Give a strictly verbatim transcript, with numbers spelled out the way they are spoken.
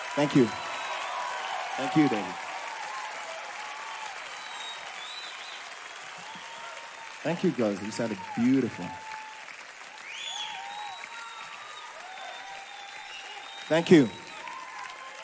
Thank you. Thank you, David. Thank you, guys. You sounded beautiful. Thank you.